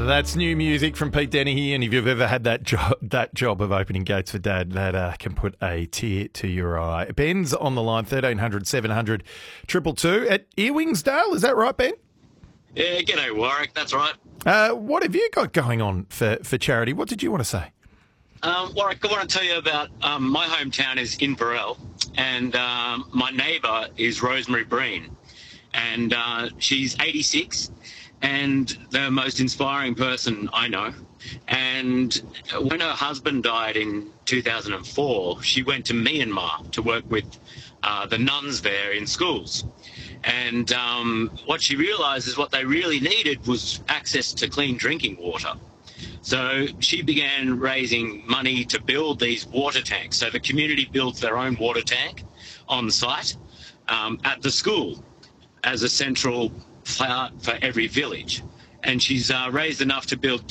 That's new music from Pete Dennehy, and if you've ever had that job of opening gates for Dad, that can put a tear to your eye. Ben's on the line, 1300 700 222 at Earwingsdale. Is that right, Ben? Yeah, g'day Warwick, that's right. What have you got going on for charity? What did you want to say? Warwick, I want to tell you about my hometown is Inverell, and my neighbour is Rosemary Breen, and she's 86 and the most inspiring person I know. And when her husband died in 2004, she went to Myanmar to work with the nuns there in schools. And what she realised is what they really needed was access to clean drinking water. So she began raising money to build these water tanks. So the community builds their own water tank on site at the school as a central part for every village. And she's raised enough to build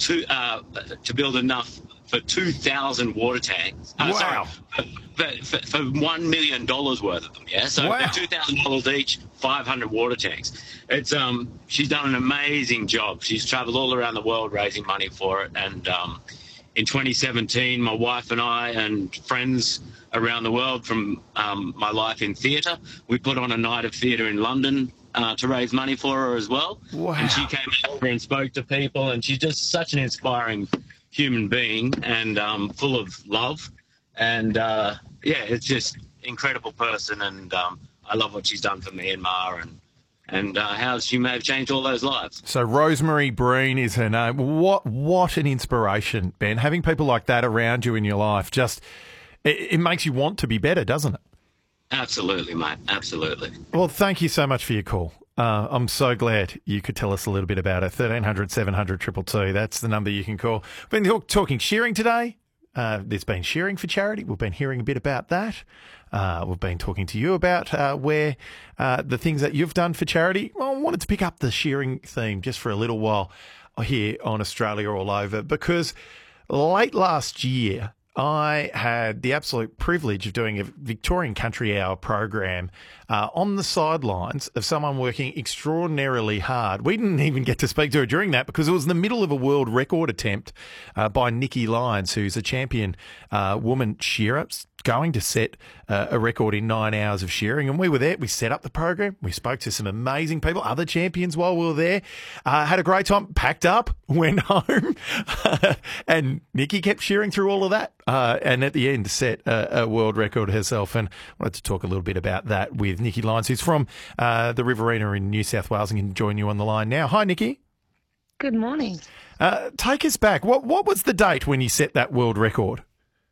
enough for 2,000 water tanks. Wow. Sorry, for $1 million worth of them, yeah? So wow. They're $2,000 each, 500 water tanks. It's she's done an amazing job. She's travelled all around the world raising money for it. And in 2017, my wife and I and friends around the world from my life in theatre, we put on a night of theatre in London to raise money for her as well. Wow. And she came over and spoke to people, and she's just such an inspiring human being and full of love. And, yeah, it's just incredible person, and I love what she's done for Myanmar and how she may have changed all those lives. So Rosemary Breen is her name. What an inspiration, Ben. Having people like that around you in your life, just it makes you want to be better, doesn't it? Absolutely, mate. Absolutely. Well, thank you so much for your call. I'm so glad you could tell us a little bit about it. 1300 700 222. That's the number you can call. We've been talking shearing today. There's been shearing for charity. We've been hearing a bit about that. We've been talking to you about where the things that you've done for charity. Well, I wanted to pick up the shearing theme just for a little while here on Australia All Over, because late last year I had the absolute privilege of doing a Victorian Country Hour program on the sidelines of someone working extraordinarily hard. We didn't even get to speak to her during that because it was in the middle of a world record attempt by Nikki Lyons, who's a champion woman shearer, going to set a record in 9 hours of shearing. And we were there. We set up the program. We spoke to some amazing people, other champions while we were there. Had a great time, packed up, went home. And Nikki kept shearing through all of that. And at the end set a world record herself. And I wanted to talk a little bit about that with Nikki Lyons, who's from the Riverina in New South Wales and can join you on the line now. Hi, Nikki. Good morning. Take us back. What was the date when you set that world record?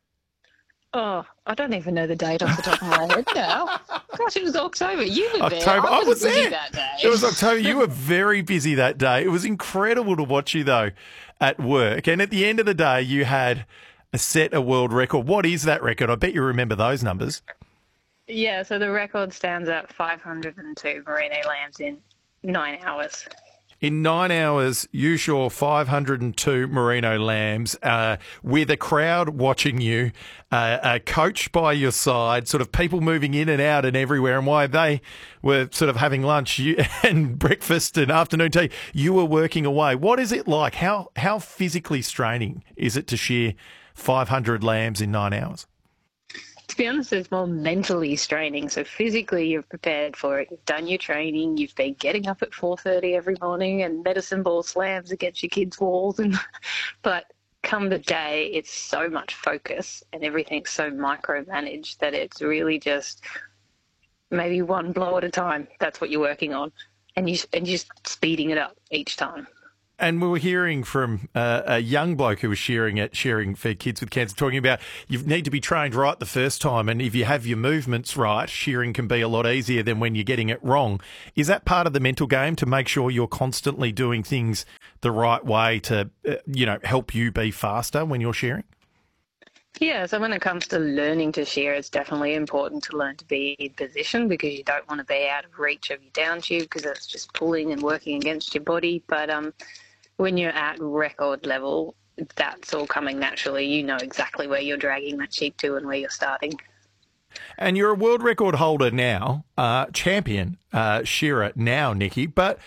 Oh, I don't even know the date off the top of my head now. Gosh, it was October. You were there. October. I was busy there. That day. It was October. You were very busy that day. It was incredible to watch you, though, at work. And at the end of the day, you had a world record. What is that record? I bet you remember those numbers. Yeah, so the record stands at 502 merino lambs in 9 hours. In 9 hours, you shore 502 merino lambs with a crowd watching you, a coach by your side, sort of people moving in and out and everywhere. And while they were sort of having lunch and breakfast and afternoon tea, you were working away. What is it like? How physically straining is it to shear 500 lambs in 9 hours? To be honest, it's more mentally straining. So physically, you're prepared for it. You've done your training. You've been getting up at 4:30 every morning and medicine ball slams against your kids' walls. But come the day, it's so much focus and everything's so micromanaged that it's really just maybe one blow at a time. That's what you're working on, and you're just speeding it up each time. And we were hearing from a young bloke who was shearing for kids with cancer, talking about you need to be trained right the first time. And if you have your movements right, shearing can be a lot easier than when you're getting it wrong. Is that part of the mental game to make sure you're constantly doing things the right way to, help you be faster when you're shearing? Yeah, so when it comes to learning to shear, it's definitely important to learn to be in position because you don't want to be out of reach of your down tube because it's just pulling and working against your body. But when you're at record level, that's all coming naturally. You know exactly where you're dragging that sheep to and where you're starting. And you're a world record holder now, champion shearer now, Nikki, but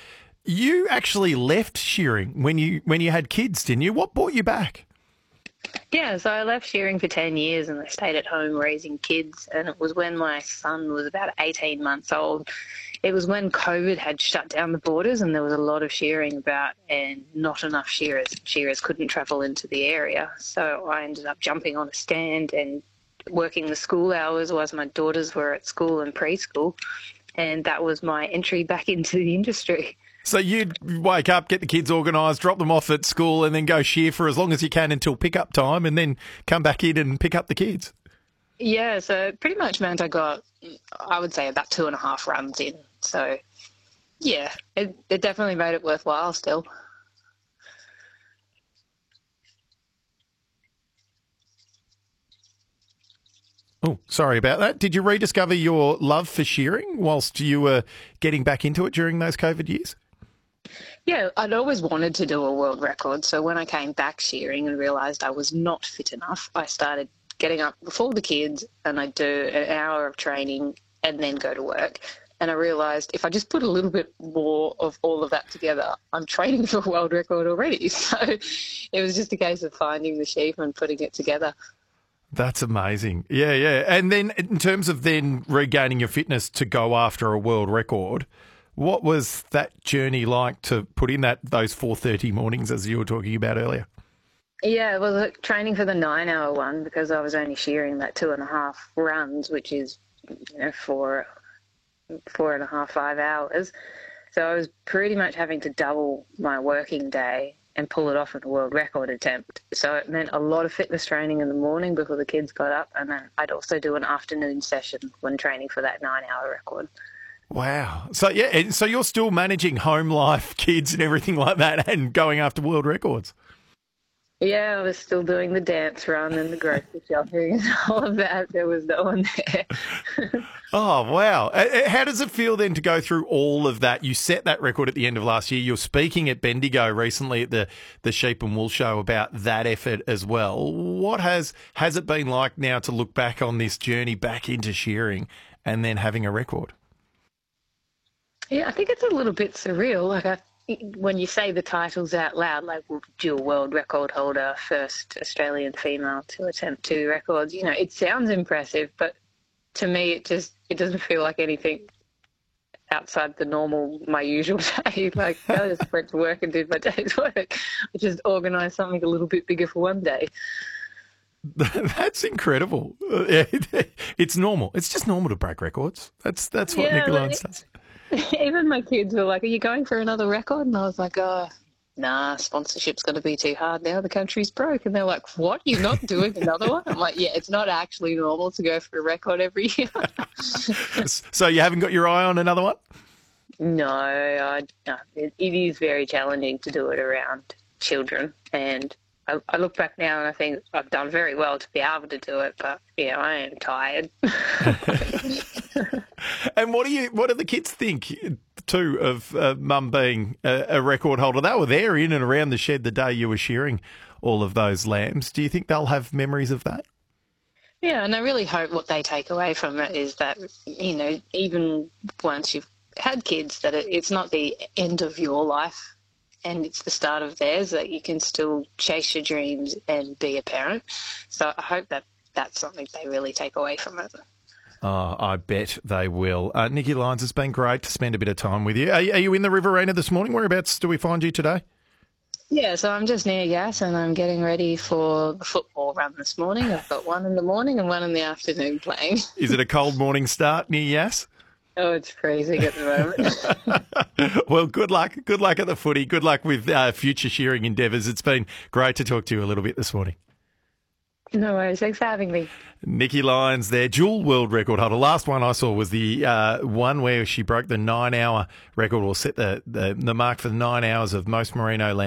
You actually left shearing when you had kids, didn't you? What brought you back? Yeah, so I left shearing for 10 years and I stayed at home raising kids. And it was when my son was about 18 months old. It was when COVID had shut down the borders and there was a lot of shearing about and not enough shearers. Shearers couldn't travel into the area. So I ended up jumping on a stand and working the school hours whilst my daughters were at school and preschool. And that was my entry back into the industry. So you'd wake up, get the kids organised, drop them off at school and then go shear for as long as you can until pick-up time and then come back in and pick up the kids? Yeah, so it pretty much meant I got, I would say, about 2.5 runs in. So, yeah, it definitely made it worthwhile still. Oh, sorry about that. Did you rediscover your love for shearing whilst you were getting back into it during those COVID years? Yeah, I'd always wanted to do a world record. So when I came back shearing and realised I was not fit enough, I started getting up before the kids and I'd do an hour of training and then go to work. And I realised if I just put a little bit more of all of that together, I'm training for a world record already. So it was just a case of finding the sheep and putting it together. That's amazing. Yeah, yeah. And then in terms of then regaining your fitness to go after a world record, what was that journey like to put in those 4:30 mornings as you were talking about earlier? Yeah, well, training for the 9-hour one because I was only shearing that 2.5 runs, which is 4.5, 5 hours. So I was pretty much having to double my working day and pull it off in a world record attempt. So it meant a lot of fitness training in the morning before the kids got up, and then I'd also do an afternoon session when training for that 9-hour record. Wow. So, yeah, so you're still managing home life, kids and everything like that and going after world records? Yeah, I was still doing the dance run and the grocery shopping and all of that. There was no one there. Oh, wow. How does it feel then to go through all of that? You set that record at the end of last year. You're speaking at Bendigo recently at the Sheep and Wool Show about that effort as well. What has it been like now to look back on this journey back into shearing and then having a record? Yeah, I think it's a little bit surreal. Like when you say the titles out loud, like dual world record holder, first Australian female to attempt 2 records, it sounds impressive, but to me it doesn't feel like anything outside my usual day. Like I just went to work and did my day's work. I just organised something a little bit bigger for one day. That's incredible. It's normal. It's just normal to break records. That's what Nikki Lyons does. Even my kids were like, "Are you going for another record?" And I was like, "Oh, nah, sponsorship's going to be too hard now. The country's broke." And they're like, "What? You're not doing another one?" I'm like, "Yeah, it's not actually normal to go for a record every year." So you haven't got your eye on another one? No, it is very challenging to do it around children. And I look back now and I think I've done very well to be able to do it, but yeah, I am tired. And what do the kids think too of Mum being a record holder? They were there in and around the shed the day you were shearing all of those lambs. Do you think they'll have memories of that? Yeah, and I really hope what they take away from it is that, even once you've had kids, that it's not the end of your life and it's the start of theirs, that you can still chase your dreams and be a parent. So I hope that that's something they really take away from it. Oh, I bet they will. Nikki Lyons, it's been great to spend a bit of time with you. Are you in the Riverina this morning? Whereabouts do we find you today? Yeah, so I'm just near Yass and I'm getting ready for the football run this morning. I've got one in the morning and one in the afternoon playing. Is it a cold morning start near Yass? Oh, it's freezing at the moment. Well, good luck. Good luck at the footy. Good luck with future shearing endeavours. It's been great to talk to you a little bit this morning. No worries. Thanks for having me. Nikki Lyons there, dual world record holder. Last one I saw was the one where she broke the 9-hour record, or set the mark for the 9 hours of most merino lamb